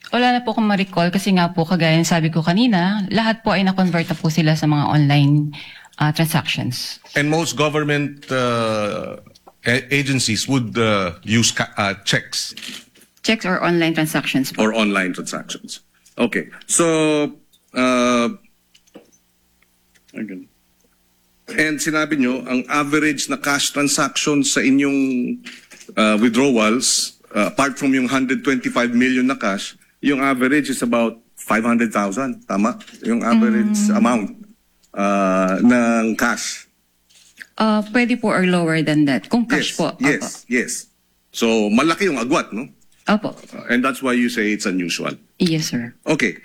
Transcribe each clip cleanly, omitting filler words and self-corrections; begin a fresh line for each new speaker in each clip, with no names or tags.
Wala na po akong ma-recall kasi nga po kagaya ng sabi ko kanina, lahat po ay na-convert na po sila sa mga online transactions.
And most government agencies would use checks
Checks or online transactions po.
or online transactions. Okay. So, and sinabi nyo, ang average na cash transactions sa inyong withdrawals, apart from yung 125 million na cash, yung average is about 500,000. Tama? Yung average amount ng cash.
Pwede po or lower than that. Kung cash po.
Yes, yes. So, malaki yung agwat, no?
Opo.
And that's why you say it's unusual.
Yes, sir.
Okay.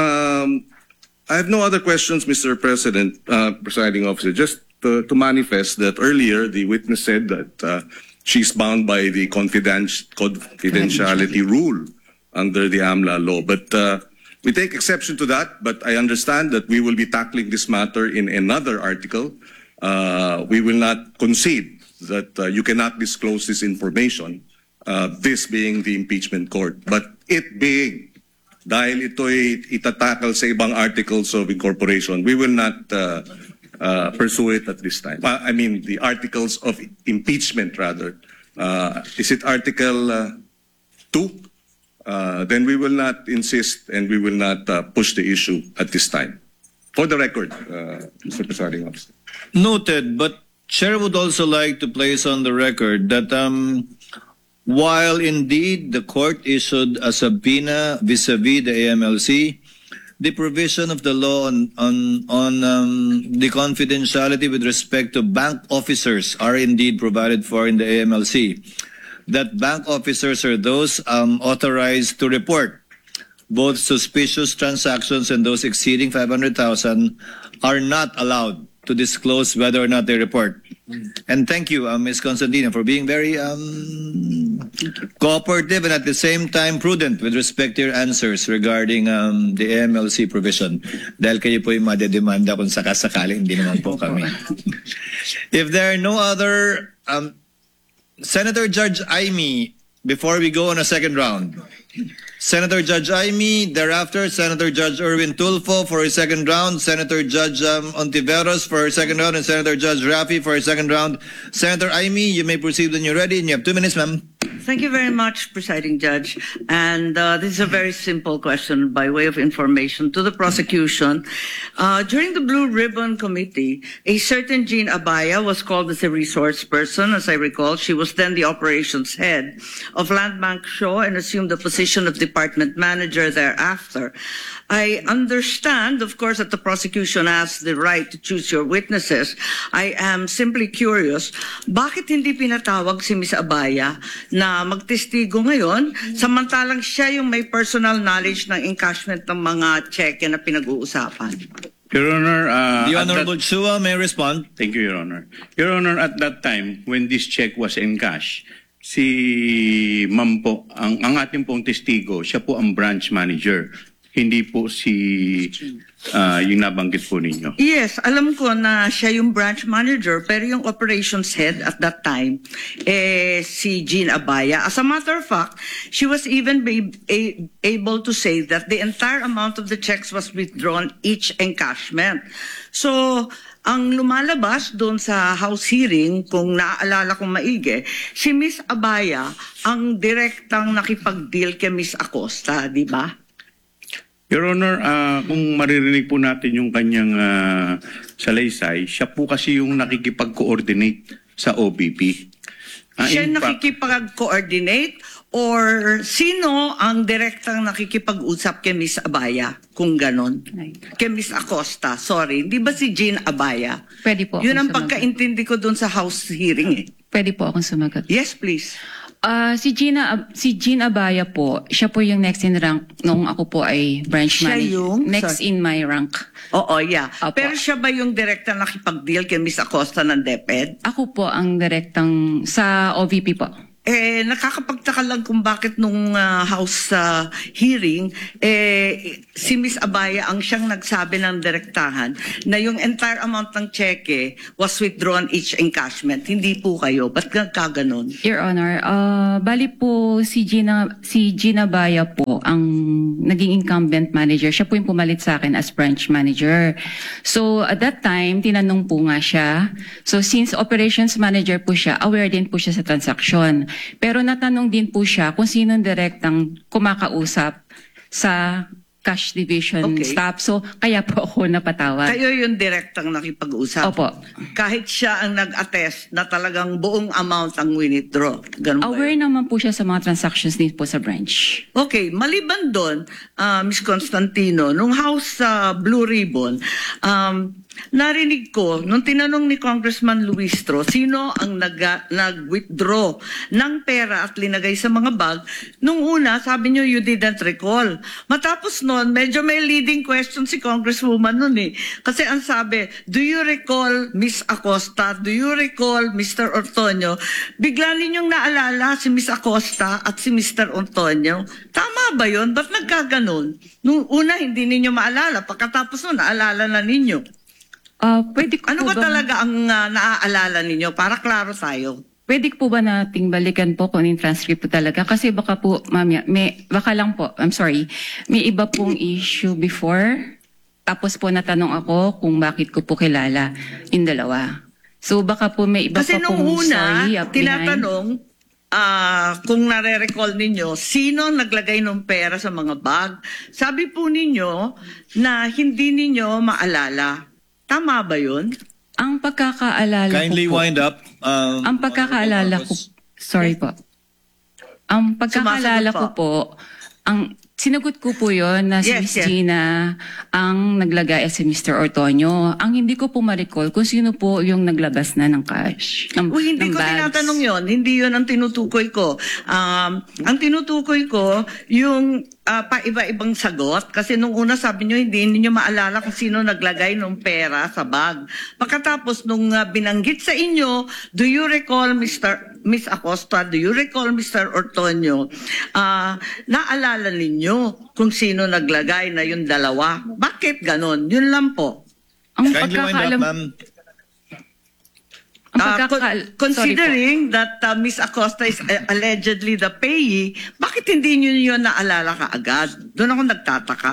I have no other questions, Mr. President, Presiding Officer. Just to manifest that earlier, the witness said that she's bound by the confidentiality rule under the AMLA law. But we take exception to that, but I understand that we will be tackling this matter in another article. We will not concede that you cannot disclose this information, this being the impeachment court. But it being, dahil ito'y itatakal sa ibang articles of incorporation, we will not pursue it at this time. I mean, the articles of impeachment, rather. Is it Article 2? Then we will not insist and we will not push the issue at this time. For the record, Mr. Presiding Officer.
Noted, but Chair would also like to place on the record that while indeed the court issued a subpoena vis-a-vis the AMLC, the provision of the law on the confidentiality with respect to bank officers are indeed provided for in the AMLC. That bank officers are those authorized to report both suspicious transactions and those exceeding 500,000 are not allowed to disclose whether or not they report. And thank you, Ms. Constantino, for being very cooperative and at the same time prudent with respect to your answers regarding the AMLC provision. Dahil kayo po yung madedemanda kung sakasakali, hindi naman po kami. If there are no other... Senator Judge Aimee, before we go on a second round. Senator Judge Aimee, thereafter Senator Judge Erwin Tulfo for a second round, Senator Judge Ontiveros for a second round, and Senator Judge Rafi for a second round. Senator Aimee, you may proceed when you're ready, and you have 2 minutes, ma'am.
Thank you very much, Presiding Judge. And this is a very simple question by way of information to the prosecution. During the Blue Ribbon Committee, a certain Jean Abaya was called as a resource person. As I recall, she was then the operations head of Land Bank Shaw and assumed the position of department manager thereafter. I understand, of course, that the prosecution has the right to choose your witnesses. I am simply curious, bakit hindi pinatawag si Ms. Abaya na magtestigo ngayon, samantalang siya yung may personal knowledge ng encashment ng mga cheque na pinag-uusapan?
Your Honor,
the Honorable Chua may respond.
Thank you, Your Honor. Your Honor, at that time, when this check was encash, si Ma'am po, ang ating pong testigo, siya po ang branch manager. Hindi po si yung nabanggit po ninyo.
Yes, alam ko na siya yung branch manager, pero yung operations head at that time, si Jean Abaya. As a matter of fact, she was even able to say that the entire amount of the checks was withdrawn each encashment. So, ang lumalabas doon sa House hearing, kung naaalala kong maigi, si Ms. Abaya ang direktang nakipag-deal kay Ms. Acosta, di ba?
Your Honor, kung maririnig po natin yung kanyang salaysay, siya po kasi yung nakikipag-coordinate sa OBP.
Siya nakikipag-coordinate or sino ang direktang nakikipag-usap kay Ms. Abaya? Kung ganon. Kay Ms. Acosta, sorry. Di ba si Jean Abaya?
Pwede po
Yun ang
akong sumagot.
pagkaintindi ko doon sa House hearing eh.
Pwede po akong sumagot.
Yes, please.
Si Jean Abaya po, siya po yung next in rank nung ako po ay branch
Siya
manager.
yung?
Next in my rank.
Oo, yeah.
Opo.
Pero siya ba yung direktang nakipag-deal kay Ms. Acosta ng DepEd?
Ako po ang direktang sa OVP po.
nakakapagtaka lang kung bakit nung House hearing, si Ms. Abaya ang siyang nagsabi ng direktahan na yung entire amount ng cheque was withdrawn each encashment. Hindi po kayo. Ba't kaganon?
Your Honor, bali po si Gina Baya po ang naging incumbent manager. Siya po yung pumalit sa akin as branch manager. So at that time, tinanong po nga siya. So since operations manager po siya, aware din po siya sa transaction. Pero natanong din po siya kung sinong direktang kumakausap sa cash division
Okay.
staff. So kaya po ako napatawag.
Kayo yung direktang nakipag-usap.
Opo.
Kahit siya ang nag-attest na talagang buong amount ang withdraw. Ganun ba
Aware
yun?
naman po siya sa mga transactions din po sa branch.
Okay, maliban doon, Ms. Constantino, nung House Blue Ribbon, narinig ko, nung tinanong ni Congressman Luistro, sino ang nag-withdraw ng pera at linagay sa mga bag, nung una, sabi niyo, you didn't recall. Matapos noon, medyo may leading question si Congresswoman noon eh. Kasi ang sabi, do you recall Miss Acosta? Do you recall Mr. Ortonio? Bigla ninyong naalala si Miss Acosta at si Mr. Ortonio. Tama ba yun? Ba't nagkaganon? Nung una, hindi ninyo maalala. Pagkatapos noon, naalala na ninyo.
Pwede ko
Ano
po
ba
bang-
talaga ang naaalala ninyo? Para klaro tayo.
Pwede po ba nating balikan po kung yung transcript po talaga? Kasi baka po, mamaya, baka lang po, I'm sorry, may iba pong issue before. Tapos po natanong ako kung bakit ko po kilala yung dalawa. So baka po may iba
Kasi
pa
nung
pong
una,
story up behind.
tinatanong kung nare-recall ninyo, sino ang naglagay ng pera sa mga bag? Sabi po ninyo na hindi ninyo maalala. Tama ba yun?
Ang pagkakaalala
Kindly
ko po,
wind up.
ang pagkakaalala ko, sorry po. Ang pagkakaalala
Sumasagot
ko po, ang sinagot ko po yon na si
Yes,
Miss
yes.
Gina ang naglagay at si Mr. Ortonio. Ang hindi ko po ma-recall kung sino po yung naglabas na ng cash, ng,
Uy, hindi
ng
ko
bags.
tinatanong yon. Hindi yon ang tinutukoy ko. Ang tinutukoy ko, yung pa-iba-ibang sagot. Kasi nung una sabi nyo, hindi ninyo maalala kung sino naglagay ng pera sa bag. Pagkatapos nung binanggit sa inyo, do you recall Miss Acosta, do you recall Mr. Ortonio? Naalala ninyo kung sino naglagay na yung dalawa. Bakit ganon? Yun lang po.
Ang
Kindly wind up,
pagkakaalam,
ma'am.
ang pagkakaal, sorry po.
Considering that Miss Acosta is allegedly the payee, bakit hindi nyo yun naalala kaagad? Doon ako nagtataka.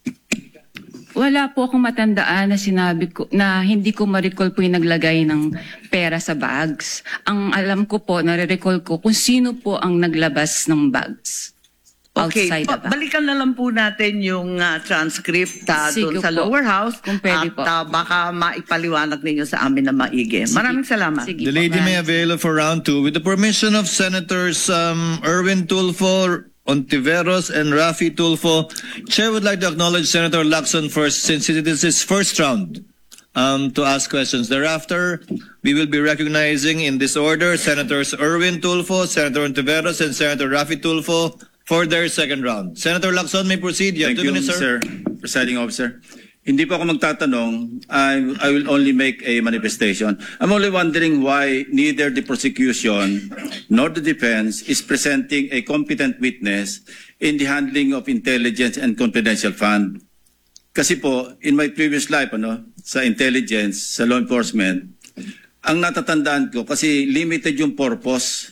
Wala po akong matandaan na sinabi ko na hindi ko ma-recall po yung naglagay ng pera sa bags. Ang alam ko po, nare-recall ko kung sino po ang naglabas ng bags.
Okay,
Outside the bag.
balikan na lang po natin yung transcript
Sige
doon sa
po.
lower house
Kung pwede
at
po.
Baka maipaliwanag ninyo sa amin na maigi. Maraming salamat.
Sige
The
po,
lady may
ma'am.
avail for round 2 with the permission of Senators Erwin Tulfo, Ontiveros, and Rafi Tulfo. Chair would like to acknowledge Senator Lacson first since it is his first round to ask questions. Thereafter, we will be recognizing in this order Senators Erwin Tulfo, Senator Ontiveros, and Senator Rafi Tulfo for their second round. Senator Lacson may proceed. You have
Thank
2
you,
minutes, sir.
Mr. Presiding Officer. Hindi po ako magtatanong. I will only make a manifestation. I'm only wondering why neither the prosecution nor the defense is presenting a competent witness in the handling of intelligence and confidential fund. Kasi po, in my previous life, sa intelligence, sa law enforcement, ang natatandaan ko, kasi limited yung purpose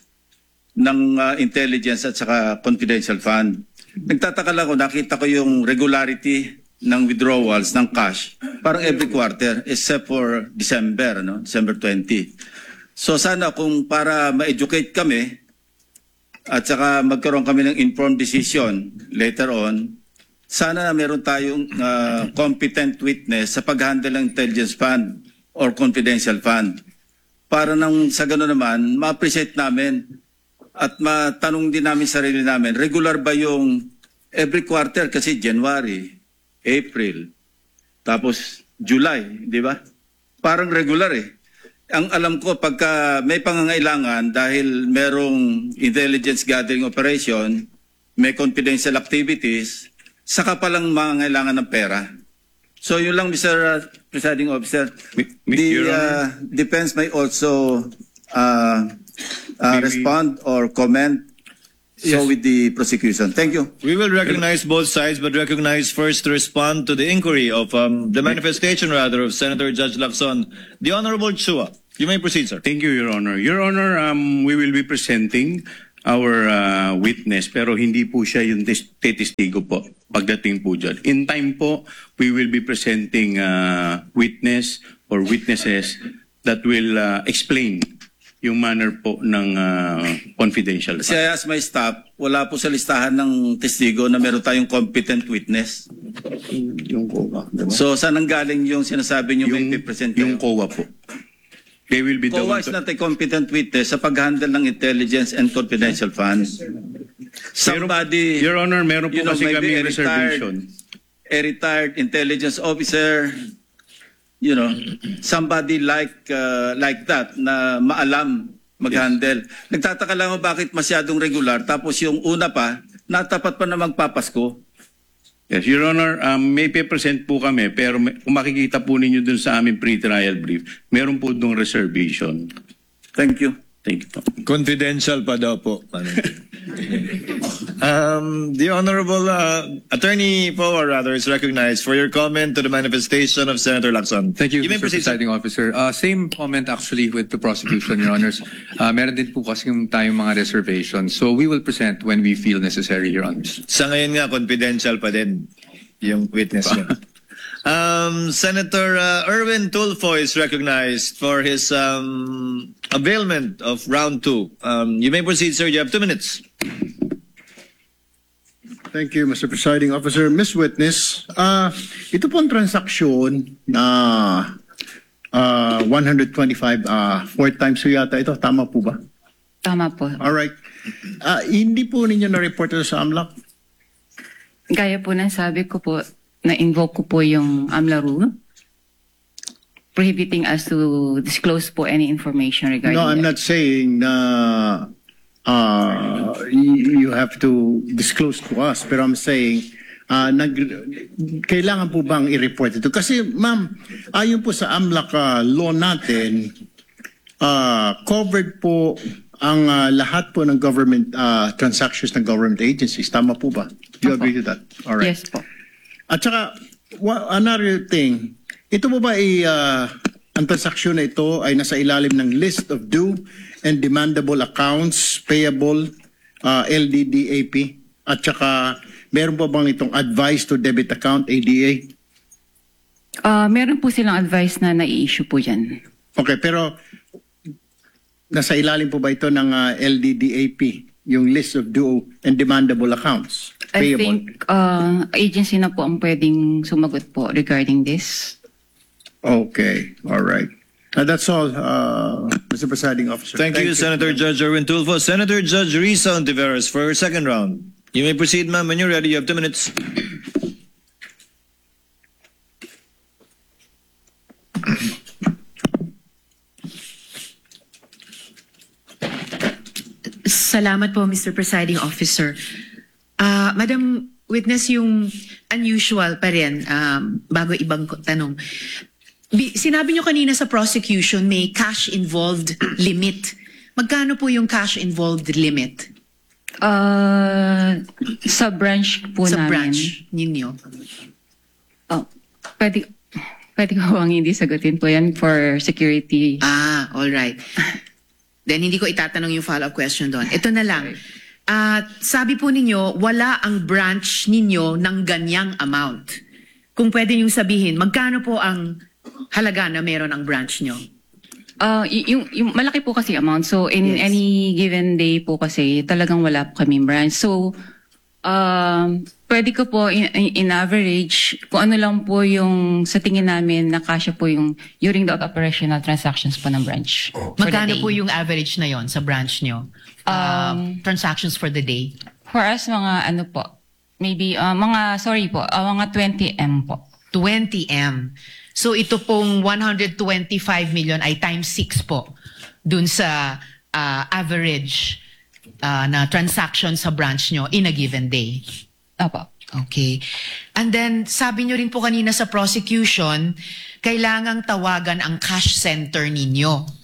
ng intelligence at saka confidential fund. Nagtataka lang ako, nakita ko yung regularity ng withdrawals ng cash parang every quarter except for December, December 20. So sana kung para ma-educate kami at saka magkaroon kami ng informed decision later on, sana meron tayong competent witness sa pag-handle ng intelligence fund or confidential fund. Para nang sa gano'n naman, ma-appreciate namin at matanong din namin sarili namin, regular ba yung every quarter kasi January, April, tapos July, di ba? Parang regular eh. Ang alam ko, pagka may pangangailangan dahil merong intelligence gathering operation, may confidential activities, saka palang mangangailangan ng pera. So yun lang, Mr. Presiding Officer. The defense may also respond or comment so with the prosecution. Thank you.
We will recognize both sides, but recognize first to respond to the inquiry of the manifestation, rather, of Senator Judge Lacson. The Honorable Chua. You may proceed, sir.
Thank you, Your Honor. Your Honor, we will be presenting our witness, pero hindi po siya yung testigo po pagdating po dyan. In time po, we will be presenting witness or witnesses that will explain yung manner po ng confidential.
Kasi I asked my staff, wala po sa listahan ng testigo na meron tayong competent witness.
Yung COA, diba?
So, saan ang galing yung sinasabi niyo may present
yung COA po. They will be the
COA
one
is
to-
not a competent witness sa pag-handle ng intelligence and confidential funds. Somebody,
Your Honor, meron po
you know,
kasi
maybe
kami reservation.
a retired intelligence officer, you know, somebody like that na maalam mag-handle. Nagtataka lang ako bakit masyadong regular tapos yung una pa, natapat pa na magpapasko.
Yes, Your Honor, may present po kami, pero kung makikita po ninyo dun sa aming pre-trial brief, meron po dong reservation.
Thank you.
Thank you po.
Confidential pa daw po. The Honorable Attorney Power, rather, is recognized for your comment to the manifestation of Senator Lacson.
Thank you,
You may
Mr.
proceed, sir.
Presiding Officer. Same comment actually with the prosecution, Your Honors. Meron din po kasi tayong mga reservations. So we will present when we feel necessary, Your Honors.
Sa ngayon nga, confidential pa din yung witness niya. Senator Erwin Tulfo is recognized for his availment of round 2. You may proceed, sir. You have 2 minutes.
Thank you, Mr. Presiding Officer. Ms. Witness, ito pong transaksyon na 125, 4 times po yata ito. Tama po ba?
Tama po.
Alright. Hindi po ninyo na-report ito sa AMLAC?
Gaya po ng sabi ko po, na-invoke ko po yung AMLA rule prohibiting us to disclose po any information regarding
No, I'm
that.
not saying na you have to disclose to us, pero I'm saying kailangan po bang i-report ito? Kasi ma'am, ayon po sa AMLAC law natin, covered po ang lahat po ng government transactions ng government agencies. Tama po ba? Do you
Opo.
agree to that? All right.
Yes po.
At saka, another thing, ito po ba ang transaksyon na ito ay nasa ilalim ng list of due and demandable accounts payable LDDAP? At saka, meron po bang itong advice to debit account ADA?
Meron po silang advice na nai-issue po yan.
Okay, pero nasa ilalim po ba ito ng LDDAP, yung list of due and demandable accounts
I
payable?
think agency na po ang pwedeng sumagot po regarding this.
Okay, all right. That's all, Mr. Presiding Officer.
Thank you, Senator Judge Erwin Tulfo. Senator Judge Risa Ontiveros for her second round. You may proceed, ma'am. When you're ready, you have 2 minutes.
Salamat po, Mr. Presiding Officer. Madam Witness, yung unusual pa rin, bago ibang tanong. Sinabi nyo kanina sa prosecution may cash-involved limit. Magkano po yung cash-involved limit
Sa branch po
sa
namin.
branch ninyo?
Oh, pwede ko bang hindi sagutin po yan for security?
All right. Then hindi ko itatanong yung follow-up question doon. Ito na lang. Sabi po ninyo, wala ang branch ninyo ng ganyang amount. Kung pwede nyo sabihin, magkano po ang halaga na meron ang branch nyo?
Yung malaki po kasi amount. So, in
Yes.
any given day po kasi, talagang wala po kaming branch. So, pwede ko po in average, kung ano lang po yung sa tingin namin na kasya po yung during the operational transactions po ng branch. for the
Magkano
day.
po yung average na yon sa branch nyo? Transactions for the day?
For us, mga ano po, maybe, mga 20M po.
20M. So ito pong 125 million ay times 6 po dun sa average na transaction sa branch nyo in a given day.
Opo.
Okay. And then, sabi nyo rin po kanina sa prosecution, kailangang tawagan ang cash center ninyo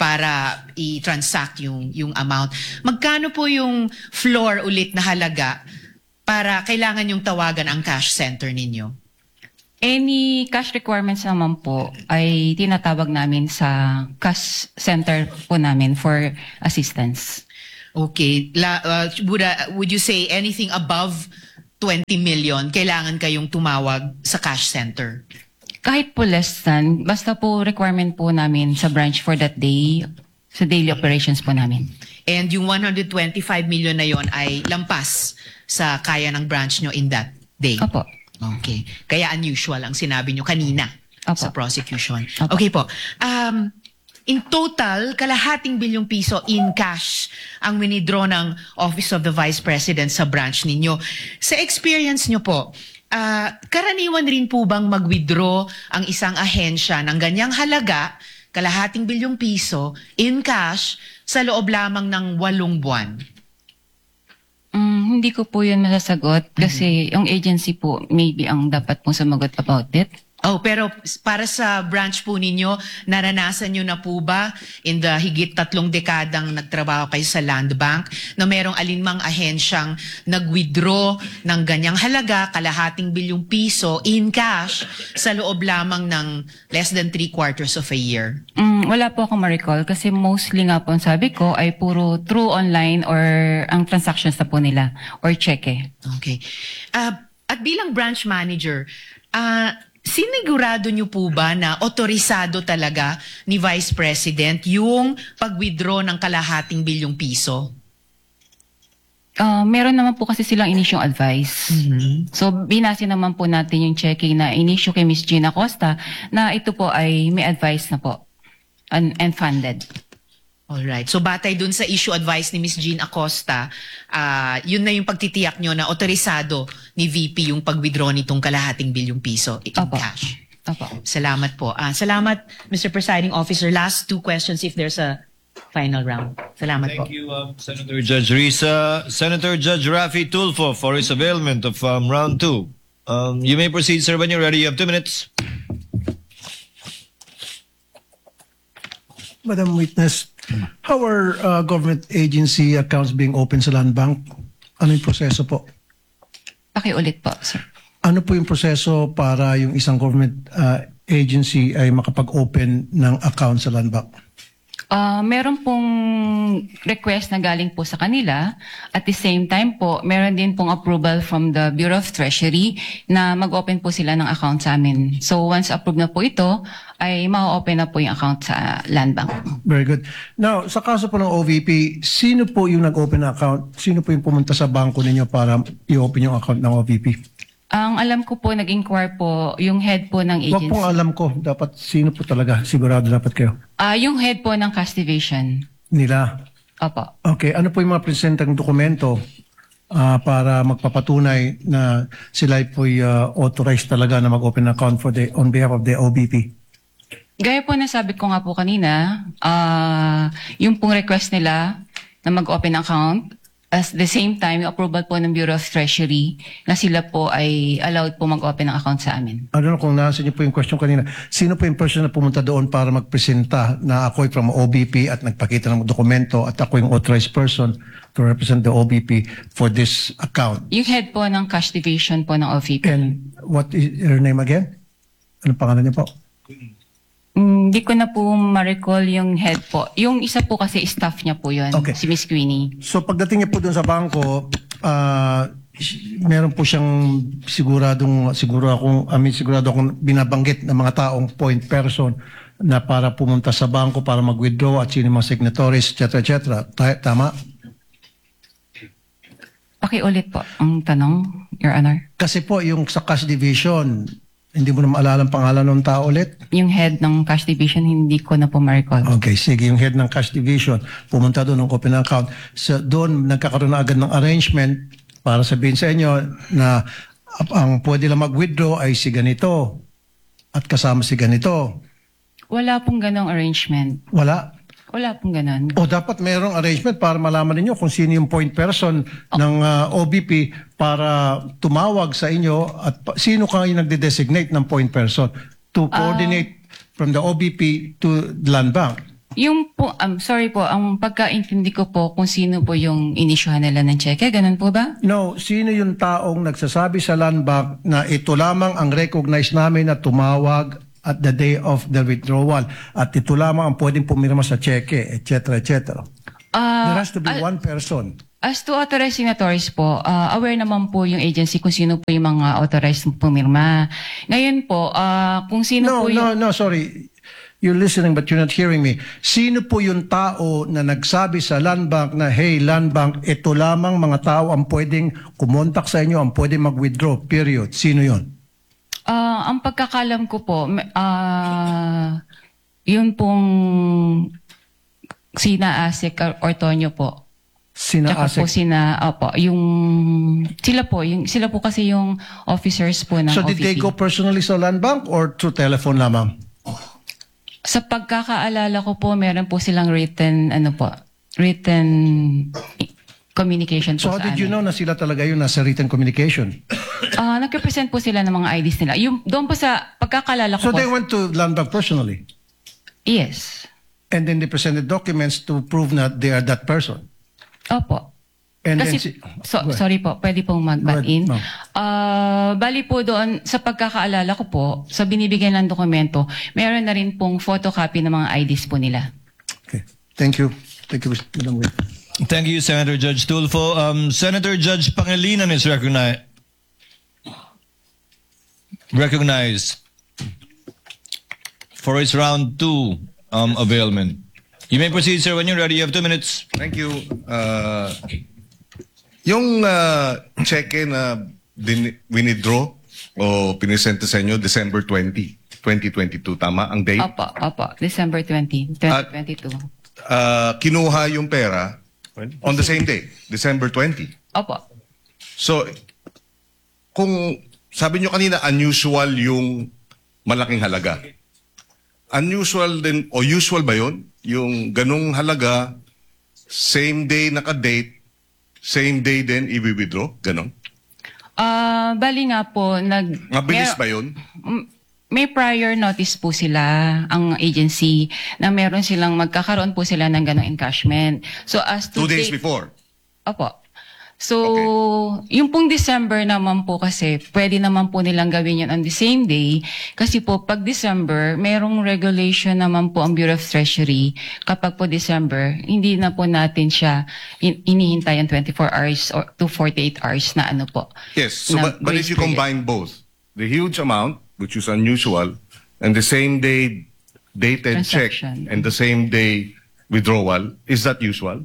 para i-transact yung amount. Magkano po yung floor ulit na halaga para kailangan yung tawagan ang cash center ninyo?
Any cash requirements naman po ay tinatawag namin sa cash center po namin for assistance.
Okay. Would you say anything above 20 million, kailangan kayong tumawag sa cash center?
Kahit po less than, basta po requirement po namin sa branch for that day, sa daily operations po namin.
And yung 125 million na yon ay lampas sa kaya ng branch nyo in that day?
Opo.
Okay. Kaya unusual ang sinabi nyo kanina
Opo.
sa prosecution.
Opo.
Okay po. In total, kalahating bilyong piso in cash ang winidraw ng Office of the Vice President sa branch ninyo. Sa experience nyo po, karaniwan rin po bang mag-withdraw ang isang ahensya ng ganyang halaga, kalahating bilyong piso, in cash, sa loob lamang ng 8 buwan?
Hindi ko po yun masasagot kasi yung agency po maybe ang dapat pong sumagot about it.
Oh, pero para sa branch po ninyo, naranasan nyo na po ba in the higit 3 dekadang nagtrabaho kayo sa Land Bank na merong alinmang ahensyang nag-withdraw ng ganyang halaga, kalahating bilyong piso in cash sa loob lamang ng less than 3/4 of a year?
Wala po akong ma-recall kasi mostly nga po ang sabi ko ay puro through online or ang transactions na po nila or cheque.
Okay. At bilang branch manager, sinigurado niyo po ba na otorisado talaga ni Vice President yung pag-withdraw ng kalahating bilyong piso?
Meron naman po kasi silang inisyong advice. So, binase naman po natin yung checking na inisyo kay Ms. Gina Costa na ito po ay may advice na po and funded.
Alright. So, batay dun sa issue advice ni Ms. Jean Acosta, yun na yung pagtitiyak nyo na otorisado ni VP yung pag-withdraw nitong kalahating bilyong piso in
Opo.
cash.
Opo.
Salamat po. Salamat, Mr. Presiding Officer. Last 2 questions if there's a final round. Salamat po.
Thank you, Senator Judge Risa. Senator Judge Rafi Tulfo for his availment of round 2. You may proceed, sir, when you're ready. You have 2 minutes.
Madam Witness, how are government agency accounts being opened sa Land Bank? Ano yung proseso po?
Pakiulit po, sir.
Ano po yung proseso para yung isang government agency ay makapag-open ng account sa Land Bank?
Meron pong request na galing po sa kanila. At the same time po, meron din pong approval from the Bureau of Treasury na mag-open po sila ng account sa amin. So once approved na po ito, ay ma-open na po yung account sa Land Bank.
Very good. Now, sa kaso po ng OVP, sino po yung nag-open na account? Sino po yung pumunta sa bangko ninyo para i-open yung account ng OVP?
Ang alam ko po, nag-inquire po yung head po ng
Wag
agency.
pong alam ko. Dapat sino po talaga? Sigurado dapat kayo.
Yung head po ng cash division.
Nila.
Opo.
Okay. Ano po yung mga presentang dokumento para magpapatunay na sila po authorized talaga na mag-open account on behalf of the OVP?
Gaya po na sabi ko nga po kanina, yung pong request nila na mag-open account, at the same time, yung approval po ng Bureau of Treasury na sila po ay allowed po mag-open ng account sa amin.
I don't know kung nasa niyo po yung question kanina. Sino po yung person na pumunta doon para magpresenta na ako'y from OBP at nagpakita ng dokumento at ako yung authorized person to represent the OBP for this account?
Yung head po ng cash division po ng OVP.
And what is her name again? Anong pangalan niya po?
Hindi ko na po ma-recall yung head po. Yung isa po kasi staff niya po yun,
Okay.
si Miss Queenie.
So pagdating niya po doon sa bangko, meron po siyang sigurado akong binabanggit ng mga taong point person na para pumunta sa bangko para mag-withdraw at sino yung mga signatories, etc. Tama?
Pakiulit po ang tanong, Your Honor.
Kasi po yung sa cash division, hindi mo na maalala ang pangalan ng tao ulit?
Yung head ng cash division, hindi ko na po ma-recall.
Okay, sige. Yung head ng cash division, pumunta doon ng open account. So, doon nagkakaroon na agad ng arrangement para sabihin sa inyo na ang pwede lang mag-withdraw ay si ganito at kasama si ganito.
Wala pong ganong arrangement.
Wala.
Wala pong ganon.
O dapat mayroong arrangement para malaman ninyo kung sino yung point person ng OBP para tumawag sa inyo at sino kayo nagde-designate ng point person to coordinate from the OBP to the Land Bank.
Yung po, sorry po, ang pagkaintindi ko po kung sino po yung inisyuhan nila ng cheque, ganun po ba?
No, sino yung taong nagsasabi sa land bank na ito lamang ang recognize namin na tumawag at the day of the withdrawal at ito lamang ang pwedeng pumirma sa cheque, etc., etc. There has to be one person.
As to authorized signatories po, aware naman po yung agency kung sino po yung mga authorized pumirma. Ngayon po, kung sino po yung...
No, sorry. You're listening but you're not hearing me. Sino po yung tao na nagsabi sa land bank na, hey, land bank, ito lamang mga tao ang pwedeng kumontak sa inyo, ang pwedeng mag-withdraw, period. Sino yun?
Ang pagkakalam ko po, yun pong sina Asik or Tonyo po.
Sina
Tsaka po
Asik?
Sila po kasi yung officers po ng
So did they
OVP.
go personally sa land bank or through telephone lamang?
Sa pagkakaalala ko po, meron po silang written communication po
So how
sa
did you
amin.
know na sila talaga yun nasa written communication?
Nag-represent po sila ng mga IDs nila. Doon po sa pagkakaalala ko
So
po.
they went to land bank personally?
Yes.
And then they presented documents to prove that they are that person?
Opo.
And
Kasi,
then
so,
Go ahead.
sorry po, pwede pong mag-butt
Go ahead,
in.
ma'am.
Bali po doon, sa pagkakaalala ko po, sa binibigyan ng dokumento, meron na rin pong photocopy ng mga IDs po nila.
Okay. Thank you. Thank you, Madam Wit.
Thank you, Senator Judge Tulfo. Senator Judge Pangilinan is recognized for his round 2 availment. You may proceed, sir, when you're ready. You have 2 minutes.
Thank you. Yung cheque na winidraw o pinisenta sa inyo December 20, 2022, tama? Ang date?
Opo, December 20, 2022.
Kinuha yung pera on the same day, December 20.
Opo.
So, kung sabi nyo kanina, unusual yung malaking halaga. Unusual din, o usual ba yun? Yung ganung halaga, same day naka-date, same day din i-withdraw? Ganon?
Bali nga po,
Mabilis ba yun?
may prior notice po sila, ang agency, na meron silang magkakaroon po sila ng ganong encashment. So as to
2 days
date-
before?
Opo. So, yung pong December naman po kasi, pwede naman po nilang gawin yun on the same day. Kasi po, pag December, merong regulation naman po ang Bureau of Treasury. Kapag po December, hindi na po natin siya inihintay ang 24 hours or to 48 hours na ano po.
Yes. So,
na
but if
grace
you
period.
combine both, the huge amount, which is unusual, and the same day dated check
Transaction.
and the same day withdrawal, is that usual?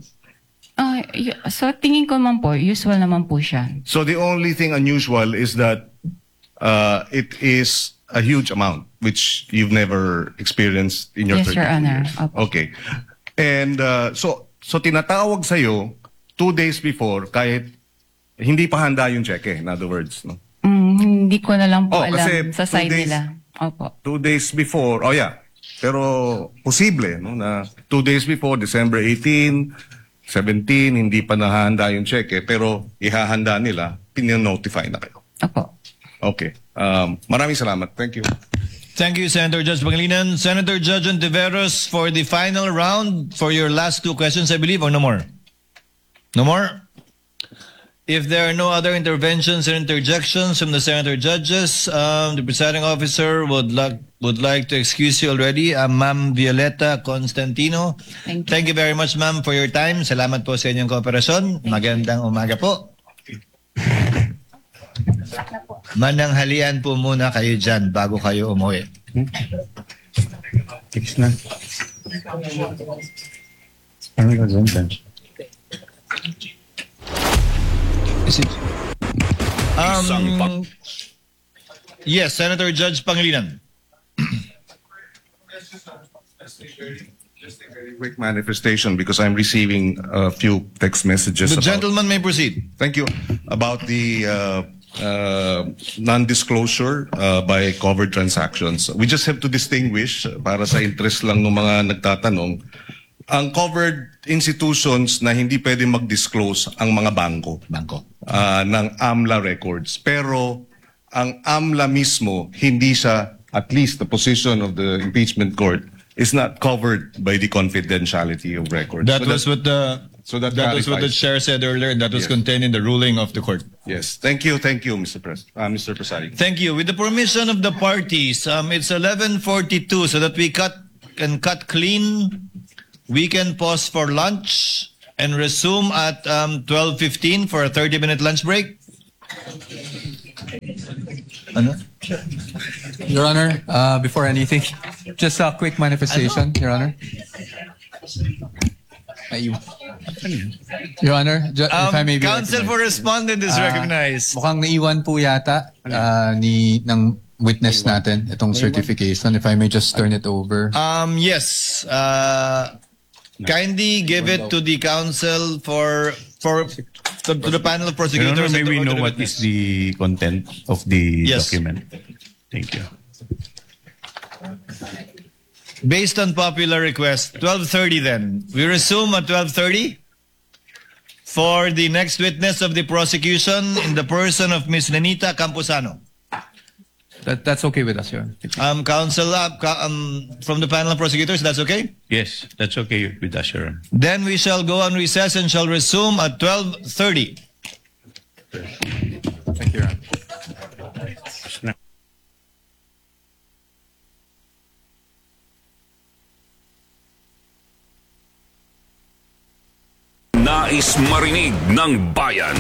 So, tingin ko naman po, usual naman po siya.
So the only thing unusual is that it is a huge amount, which you've never experienced in your
Yes,
30
Your Honor.
years.
Opo.
Okay. And so tinatawag sa'yo 2 days before kahit hindi pa handa yung cheque, in other words. No?
Hindi ko na lang po
kasi
alam sa
2
side
days-
nila. Opo.
2 days before, pero posible, no, na 2 days before, December 18, 17, hindi pa nahahanda yung cheque, pero ihahanda nila, pininotify na kayo.
Opo.
Okay. Maraming salamat. Thank you.
Thank you, Senator Judge Pangilinan. Senator Judge Ontiveros for the final round for your last 2 questions, I believe, or no more? No more? If there are no other interventions or interjections from the Senator Judges, the presiding officer would like to excuse you already. Ma'am Violeta Constantino.
Thank you.
Very much, ma'am, for your time. Salamat po sa inyong kooperasyon. Magandang umaga po. Mananghalian po muna kayo dyan bago kayo umuwi. Yes, Senator Judge Pangilinan.
Quick manifestation because I'm receiving a few text messages.
The
about-
gentleman may proceed.
Thank you. About the non-disclosure by covered transactions. We just have to distinguish, para sa interest lang ng mga nagtatanong, ang covered institutions na hindi pwede mag-disclose ang mga bangko ng AMLA records. Pero ang AMLA mismo, hindi siya, at least the position of the impeachment court, is not covered by the confidentiality of records.
That was what the
that
that was what the
clarifies.
chair said earlier, and that was
Yes.
contained in the ruling of the court.
Yes. Thank you, Mr. Mr. Presiding.
Thank you. With the permission of the parties, it's 11:42, so that we can cut clean. We can pause for lunch and resume at 12:15 for a 30-minute lunch break.
Ano? Your Honor, before anything, just a quick manifestation, Your Honor. Your Honor, if I may be
Counsel for respondent is recognized.
Mukhang naiwan po yata ng witness natin itong certification. If I may just turn it over.
Yes. Kindly give it to the counsel to the panel of prosecutors.
Your Honor, may
and to
we know
the
what
witness.
is the content of the
Yes.
document? Thank you.
Based on popular request, 12:30 then. We resume at 12:30 for the next witness of the prosecution in the person of Ms. Lenita Camposano.
That's okay with us, Your Honor.
Counsel from the panel of prosecutors, that's okay?
Yes, that's okay with us, Your Honor.
Then we shall go on recess and shall resume at 12:30.
Thank you, Your Honor.
Nais marinig ng bayan.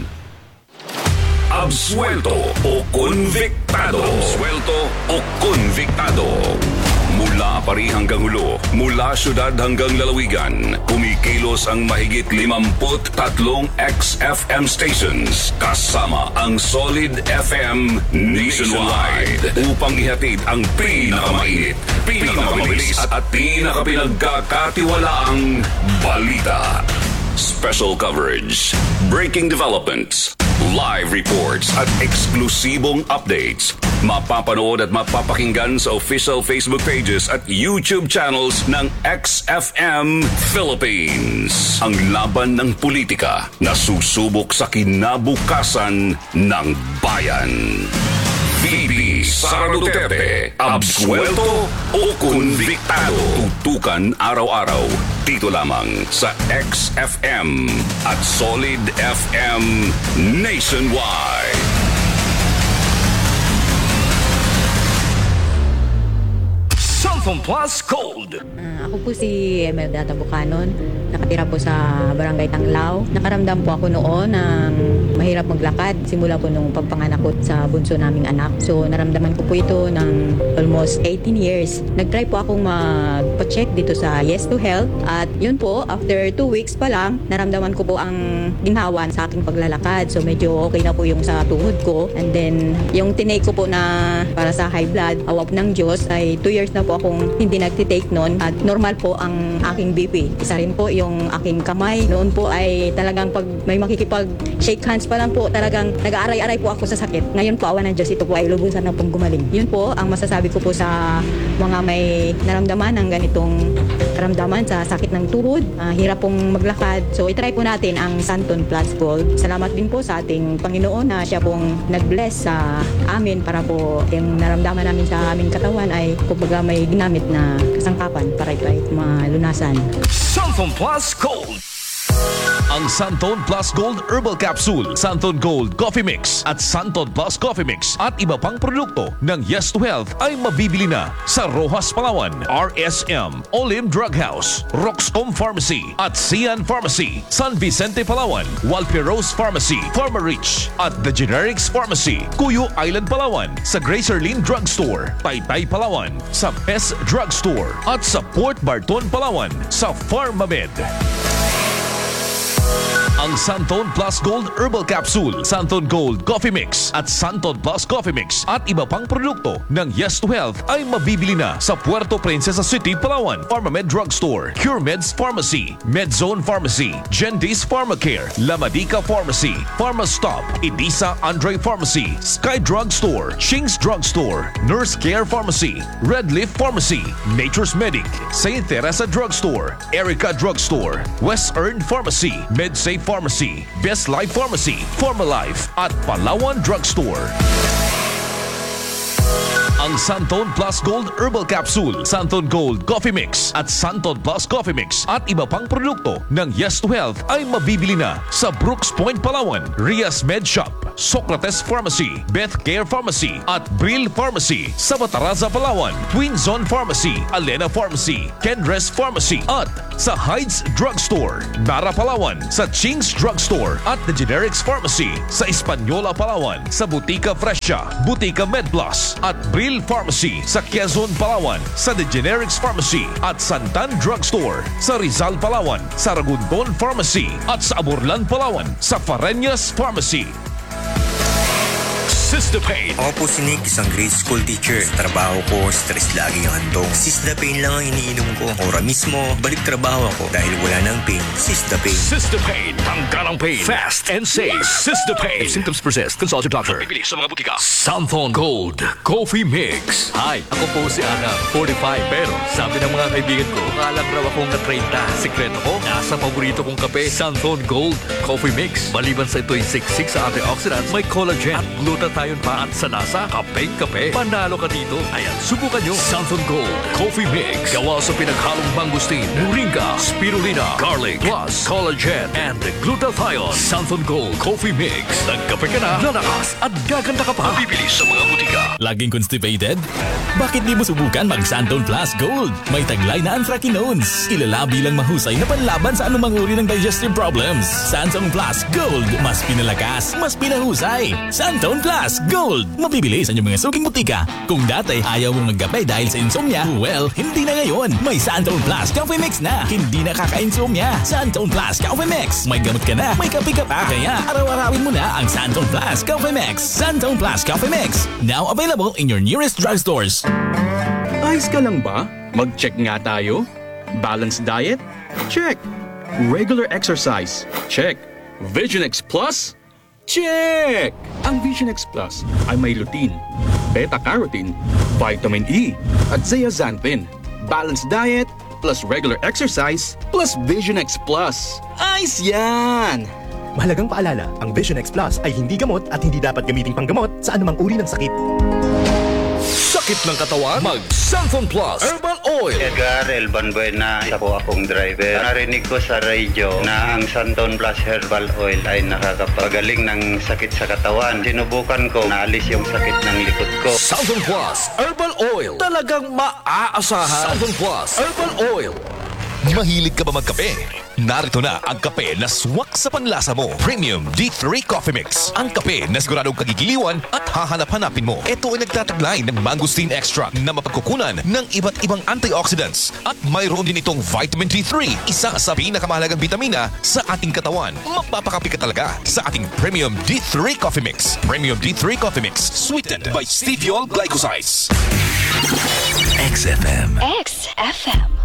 Absuelto o konviktado. Absuelto o konviktado. Mula Pari hanggang Hulo, mula syudad hanggang lalawigan, kumikilos ang mahigit 53 XFM stations kasama ang Solid FM nationwide upang ihatid ang pinakamainit, pinakamabilis at pinakapinagkakatiwalaang balita. Special coverage, breaking developments, live reports at eksklusibong updates. Mapapanood at mapapakinggan sa official Facebook pages at YouTube channels ng XFM Philippines. Ang laban ng politika na susubok sa kinabukasan ng bayan. VP Sara Duterte, absuelto o konviktado. Tutukan araw-araw dito lamang sa XFM at Solid FM nationwide. Cellphone Plus Gold.
Ako po si Emelda Tabucanon, nakatira po sa Barangay Tanglao. Nakaramdam po ako noon ng mahirap maglakad simula po nung pagpanganak ko sa bunso naming anak. So naramdaman ko po ito ng almost 18 years. Nag-try po akong magpa-check dito sa Yes to Health at yun po, after 2 weeks pa lang, naramdaman ko po ang ginhawa sa aking paglalakad. So medyo okay na po yung sa tuhod ko. And then yung tinake ko po na para sa high blood, awap ng Diyos, ay 2 years na po akong hindi nagtitake noon at normal po ang aking BP. Isa rin po yung aking kamay. Noon po ay talagang pag may makikipag-shake hands pa lang po, talagang nag-aaray-aray po ako sa sakit. Ngayon po, awa ng Diyos, ito po ay lubusan na pong gumaling. Yun po ang masasabi ko po sa mga may naramdaman ng ganitong karamdaman sa sakit ng tuhod, hirap pong maglakad. So itry po natin ang Santon Plus Gold. Salamat din po sa ating Panginoon na siya pong nag-bless sa amin para po yung naramdaman namin sa aming katawan ay kumbaga may ginamit na kasangkapan para ito ay malunasan.
Santon Plus Gold. Ang Santon Plus Gold Herbal Capsule, Santon Gold Coffee Mix at Santon Plus Coffee Mix at iba pang produkto ng Yes to Health ay mabibili na sa Rojas Palawan, RSM, Olim Drug House, Roxcom Pharmacy at Sian Pharmacy, San Vicente Palawan, Walperos Pharmacy, Pharmarich at The Generics Pharmacy, Cuyo Island Palawan, sa Gracerlin Drug Store, Taytay Palawan, sa Best Drug Store at sa Port Barton Palawan sa Pharmamed. Ang Santon Plus Gold Herbal Capsule, Santon Gold Coffee Mix at Santon Plus Coffee Mix at iba pang produkto ng Yes to Health ay mabibili na sa Puerto Princesa City, Palawan, Pharmamed Drug Store, CureMeds Pharmacy, Medzone Pharmacy, Gendis Pharmacare, Lamadika Pharmacy, Pharmastop, Edisa Andre Pharmacy, Sky Drug Store, Shing's Drug Store, Nurse Care Pharmacy, Red Leaf Pharmacy, Nature's Medic, St. Teresa Drug Store, Erica Drug Store, West Earn Pharmacy, MedSafe Pharmacy, Best Life Pharmacy, Pharmalife at Palawan Drug Store. Ang Santon Plus Gold Herbal Capsule, Santon Gold Coffee Mix at Santon Plus Coffee Mix at iba pang produkto ng Yes to Health ay mabibili na sa Brooks Point, Palawan, Rias Med Shop, Socrates Pharmacy, Beth Care Pharmacy at Brill Pharmacy sa Bataraza, Palawan, Twin Zone Pharmacy, Alena Pharmacy, Kendres Pharmacy at sa Hyde's Drugstore, Nara, Palawan, sa Ching's Drugstore at The Generics Pharmacy sa Hispaniola, Palawan, sa Butika Fresha, Butika MedPlus at Brill Pharmacy sa Quezon, Palawan, sa The Generics Pharmacy at Santan Drugstore sa Rizal, Palawan, sa Ragunton Pharmacy at sa Aburlan, Palawan, sa Fareñas Pharmacy.
Sistapane. Ako po si Nick, isang grade school teacher. Sa trabaho ko, stress lagi ang handong. Sistapane lang ang iniinom ko. Ora mismo, balik trabaho ako dahil wala nang pain. Sistapane.
Sistapane. Tanggal ang pain. Fast and safe. Sistapane. If symptoms persist, consult your doctor. Bibili sa mga butika. Santon Gold Coffee Mix.
Hi, ako po si Ana, 45. Pero sabi ng mga kaibigan ko, kalang raw akong na 30. Sekreto ko, nasa paborito kong kape, Santon Gold Coffee Mix. Maliban sa ito'y siksik sa antioxidants, may collagen at glutathione pa at sa lasa, kapeng-kape. Panalo ka dito. Ayan, subukan nyo. Santon Gold Coffee Mix. Gawa sa pinaghalong mangustin, moringa, spirulina, garlic, plus collagen and glutathione. Santon Gold Coffee Mix. Nagkape ka na, lalakas at gaganda ka pa. Bibili sa mga butika.
Laging constipated? Bakit di mo subukan mag Santon Plus Gold? May taglay na anthracinones. Kilala bilang mahusay na panlaban sa anumang uri ng digestive problems. Santon Plus Gold. Mas pinalakas, mas pinahusay. Santon Plus Gold. Mabibili sa inyong mga suking butika. Kung dati ayaw mong magkape dahil sa insomnia, well, hindi na ngayon. May Santon Plus Coffee Mix na. Hindi na kaka-insomnia. Santon Plus Coffee Mix. May gamot ka na, may kape ka pa. Kaya araw-arawin mo na ang Santon Plus Coffee Mix. Santon Plus Coffee Mix. Now available in your nearest drugstores.
Ayos ka lang ba? Mag-check nga tayo. Balanced diet? Check. Regular exercise? Check. Vision X Plus? Check! Ang Vision X Plus ay may lutein, beta-carotene, vitamin E, at zeaxanthin. Balanced diet plus regular exercise plus Vision X Plus. Ayos yan!
Mahalagang paalala, ang Vision X Plus ay hindi gamot at hindi dapat gamiting panggamot sa anumang uri ng sakit.
Sakit ng katawan? Mag Santon Plus Herbal Oil.
Edgar Elban Buena, isa po akong driver. Narinig ko sa radio na ang Santon Plus Herbal Oil ay nakakapagaling ng sakit sa katawan. Sinubukan ko, naalis yung sakit ng likod ko.
Santon Plus Herbal Oil. Talagang maaasahan. Santon Plus Herbal Oil. Mahilig ka ba magkape? Narito na ang kape na swak sa panlasa mo. Premium D3 Coffee Mix. Ang kape na siguradong kagigiliwan at hahanap-hanapin mo. Ito ay nagtataglay ng mangosteen extract na mapagkukunan ng iba't ibang antioxidants. At mayroon din itong vitamin D3, isa sa pinakamahalagang vitamina sa ating katawan. Mapapakapi ka talaga sa ating Premium D3 Coffee Mix. Premium D3 Coffee Mix. Sweetened by stevia glycosides.
XFM.
XFM.